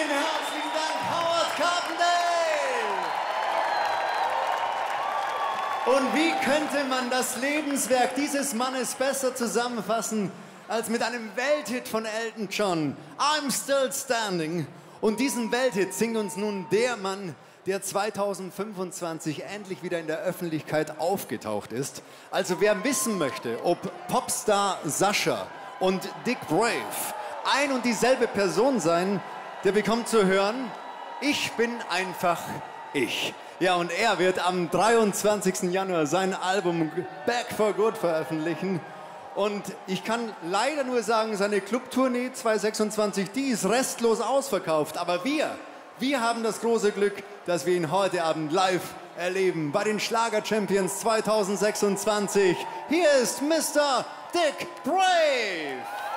Vielen herzlichen Dank, Howard Carpendale! Und wie könnte man das Lebenswerk dieses Mannes besser zusammenfassen, als mit einem Welthit von Elton John, I'm Still Standing. Und diesen Welthit singt uns nun der Mann, der 2025 endlich wieder in der Öffentlichkeit aufgetaucht ist. Also wer wissen möchte, ob Popstar Sascha und Dick Brave ein und dieselbe Person sein, der bekommt zu hören, ich bin einfach ich. Ja, und er wird am 23. Januar sein Album Back for Good veröffentlichen. Und ich kann leider nur sagen, seine Clubtournee 2026, die ist restlos ausverkauft. Aber wir haben das große Glück, dass wir ihn heute Abend live erleben bei den Schlager-Champions 2026. Hier ist Mr. Dick Brave.